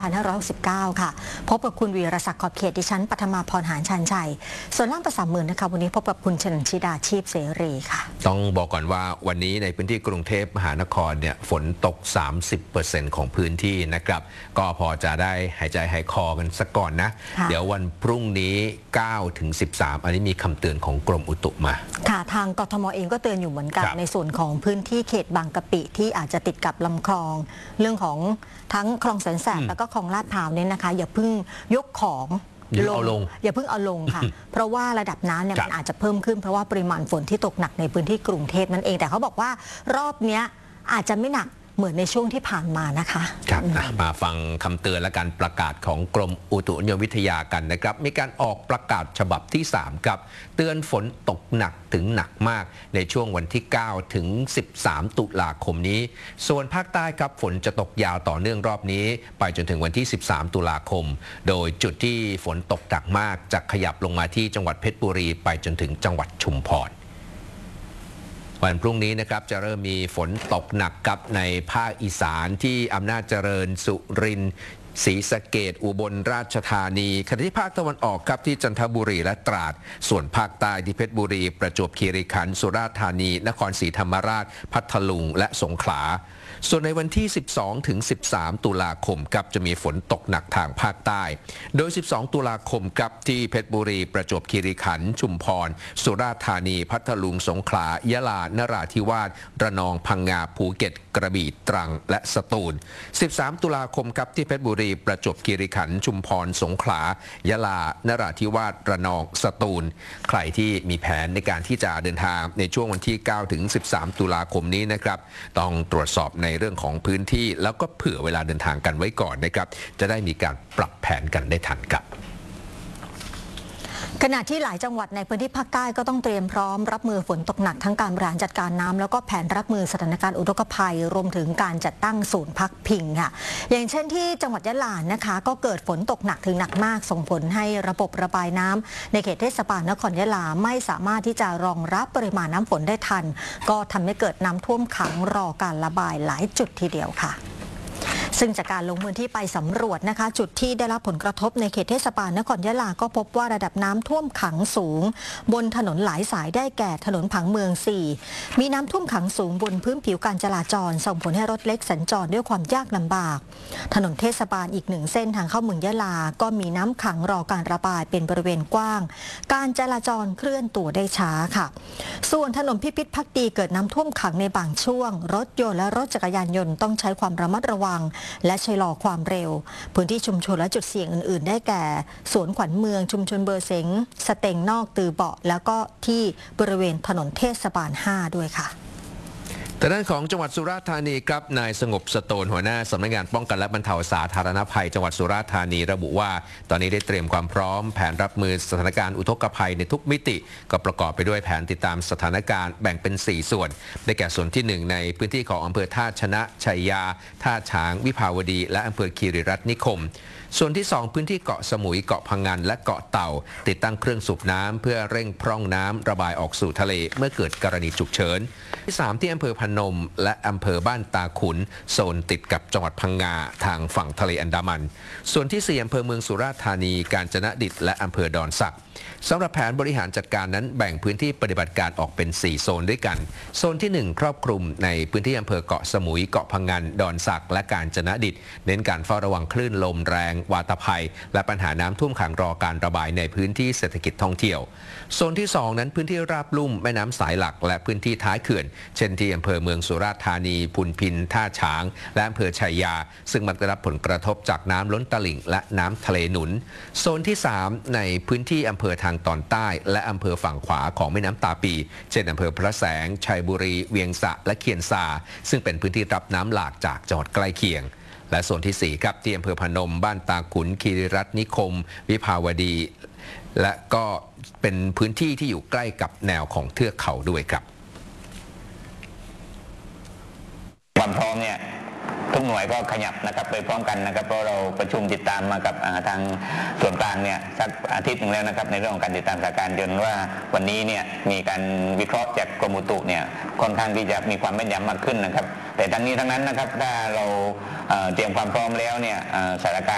2569 ค่ะพบกับคุณวีรศักดิ์ขอบเขตดิฉันปฐมาพรหารชันชัยส่วนล่างประสามหมื่นนะคะวันนี้พบกับคุณชนชิดาชีพเสรีค่ะต้องบอกก่อนว่าวันนี้ในพื้นที่กรุงเทพมหานครเนี่ยฝนตก 30% ของพื้นที่นะครับก็พอจะได้หายใจหายคอกันสักก่อนนะเดี๋ยววันพรุ่งนี้9 ถึง 13อันนี้มีคำเตือนของกรมอุตุมาค่ะทางกทม.เองก็เตือนอยู่เหมือนกันในส่วนของพื้นที่เขตบางกะปิที่อาจจะติดกับลำคลองเรื่องของทั้งคลองแสนแสบแล้วก็คลองลาดพร้าวเนี่ยนะคะอย่าเพิ่งยกของอย่าเพิ่งเอาลงค่ะเพราะว่าระดับน้ำเนี่ยมันอาจจะเพิ่มขึ้นเพราะว่าปริมาณฝนที่ตกหนักในพื้นที่กรุงเทพนั่นเองแต่เขาบอกว่ารอบเนี้ยอาจจะไม่หนักเหมือนในช่วงที่ผ่านมานะคะครับมาฟังคำเตือนและการประกาศของกรมอุตุนิยมวิทยากันนะครับมีการออกประกาศฉบับที่3ครับเตือนฝนตกหนักถึงหนักมากในช่วงวันที่9 ถึง 13 ตุลาคมนี้ส่วนภาคใต้ครับฝนจะตกยาวต่อเนื่องรอบนี้ไปจนถึงวันที่13 ตุลาคมโดยจุดที่ฝนตกหนักมากจะขยับลงมาที่จังหวัดเพชรบุรีไปจนถึงจังหวัดชุมพรวันพรุ่งนี้นะครับจะเริ่มมีฝนตกหนักกับในภาคอีสานที่อำนาจเจริญสุรินทร์ศรีสะเกษอุบลราชธานีขณะที่ภาคตะวันออกครับที่จันทบุรีและตราดส่วนภาคใต้ที่เพชรบุรีประจวบคีรีขันธ์สุราษฎร์ธานีนครศรีธรรมราชพัทลุงและสงขลาส่วนในวันที่ 12 ถึง 13 ตุลาคมครับจะมีฝนตกหนักทางภาคใต้โดย 12 ตุลาคมครับที่เพชรบุรีประจวบคีรีขันธ์ชุมพรสุราษฎร์ธานีพัทลุงสงขลายะลานราธิวาสระนองพังงาภูเก็ตกระบี่ตรังและสตูล 13 ตุลาคมครับที่เพชรบุรีประจวบคีรีขันธ์ชุมพรสงขลายะลานราธิวาสระนองสตูลใครที่มีแผนในการที่จะเดินทางในช่วงวันที่ 9 ถึง 13 ตุลาคมนี้นะครับต้องตรวจสอบในเรื่องของพื้นที่แล้วก็เผื่อเวลาเดินทางกันไว้ก่อนนะครับจะได้มีการปรับแผนกันได้ทันครับขณะที่หลายจังหวัดในพื้นที่ภาคใต้ก็ต้องเตรียมพร้อมรับมือฝนตกหนักทั้งการบริหารจัดการน้ำแล้วก็แผนรับมือสถานการณ์อุทกภัยรวมถึงการจัดตั้งศูนย์พักพิงค่ะอย่างเช่นที่จังหวัดยะลานะคะก็เกิดฝนตกหนักถึงหนักมากส่งผลให้ระบบระบายน้ำในเขตเทศบาลนครยะลาไม่สามารถที่จะรองรับปริมาณน้ำฝนได้ทันก็ทำให้เกิดน้ำท่วมขังรอการระบายหลายจุดทีเดียวค่ะซึ่งจากการลงพื้นที่ไปสำรวจนะคะจุดที่ได้รับผลกระทบในเขตเทศบาลนครยะลาก็พบว่าระดับน้ำท่วมขังสูงบนถนนหลายสายได้แก่ถนนผังเมือง4มีน้ำท่วมขังสูงบนพื้นผิวการจราจรส่งผลให้รถเล็กสัญจรด้วยความยากลำบากถนนเทศบาลอีก1เส้นทางเข้าเมืองยะลาก็มีน้ำขังรอการระบายเป็นบริเวณกว้างการจราจรเคลื่อนตัวได้ช้าค่ะส่วนถนนพิพิธภักดีเกิดน้ำท่วมขังในบางช่วงรถยนต์และรถจักรยานยนต์ต้องใช้ความระมัดระวังและชะลอความเร็วพื้นที่ชุมชนและจุดเสี่ยงอื่นๆได้แก่สวนขวัญเมืองชุมชนเบอร์เสงสเต็งนอกตือเบาะแล้วก็ที่บริเวณถนนเทศบาล5ด้วยค่ะแต่ด้านของจังหวัดสุราษฎร์ธานีครับนายสงบสโตนหัวหน้าสำนักงานป้องกันและบรรเทาสาธารณภัยจังหวัดสุราษฎร์ธานีระบุว่าตอนนี้ได้เตรียมความพร้อมแผนรับมือสถานการณ์อุทกภัยในทุกมิติก็ประกอบไปด้วยแผนติดตามสถานการณ์แบ่งเป็น4ส่วนได้แก่ส่วนที่1ในพื้นที่ของอำเภอท่าชนะชัยยาท่าฉางวิภาวดีและอำเภอคีรีรัตน์นิคมส่วนที่2พื้นที่เกาะสมุยเกาะพังงานและเกาะเต่าติดตั้งเครื่องสูบน้ำเพื่อเร่งพร่องน้ำระบายออกสู่ทะเลเมื่อเกิดกรณีฉุกเฉินที่3ที่อำเภอพนมและอำเภอบ้านตาขุนโซนติดกับจังหวัดพังงาทางฝั่งทะเลอันดามันส่วนที่4อำเภอเมืองสุราษฎร์ธานีกาญจนดิตและอำเภอดอนสักสำหรับแผนบริหารจัดการนั้นแบ่งพื้นที่ปฏิบัติการออกเป็น4โซนด้วยกันโซนที่1ครอบคลุมในพื้นที่อำเภอเกาะสมุยเกาะพังงานดอนสักและกาญจนดิตเน้นการเฝ้าระวังคลื่นลมแรงวาตภัยและปัญหาน้ำท่วมขังรอการระบายในพื้นที่เศรษฐกิจท่องเที่ยวโซนที่2นั้นพื้นที่ราบลุ่มแม่น้ำสายหลักและพื้นที่ท้ายเขื่อนเช่นที่อำเภอเมืองสุราษฎร์ธานีพุนพินท่าฉางและอำเภอชัยยาซึ่งมักได้รับผลกระทบจากน้ำล้นตลิ่งและน้ำทะเลหนุนโซนที่3ในพื้นที่อำเภอทางตอนใต้และอำเภอฝั่งขวาของแม่น้ำตาปีเช่นอำเภอพระแสงชัยบุรีเวียงสะและเคียนซาซึ่งเป็นพื้นที่รับน้ำหลากจากจังหวัดใกล้เคียงและโซนที่4ครับที่อำเภอพนมบ้านตาขุนคีรีรัตน์นิคมวิภาวดีและก็เป็นพื้นที่ที่อยู่ใกล้กับแนวของเทือกเขาด้วยครับความพร้อมเนี่ยทุกหน่วยก็ขยับนะครับไปพร้อมกันนะครับเพราะเราประชุมติดตามมากับทางส่วนกลางเนี่ยสักอาทิตย์หนึ่งแล้วนะครับในเรื่องของการติดตามสถานการณ์จนว่าวันนี้เนี่ยมีการวิเคราะห์จากกรมอุตุเนี่ยค่อนข้างที่จะมีความแม่นยำมากขึ้นนะครับแต่ทั้งนี้ทั้งนั้นนะครับถ้าเราเตรียมความพร้อมแล้วเนี่ยสถานการณ์